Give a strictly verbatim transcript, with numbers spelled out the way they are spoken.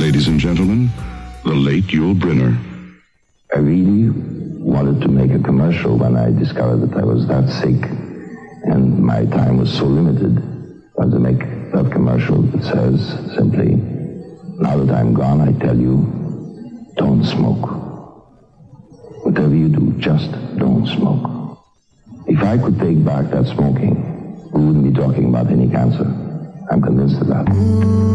Ladies and gentlemen, the late Yul Brynner. I really wanted to make a commercial when I discovered that I was that sick and my time was so limited. I had to make that commercial that says simply, now that I'm gone, I tell you, don't smoke. Whatever you do, just don't smoke. If I could take back that smoking, we wouldn't be talking about any cancer. I'm convinced of that.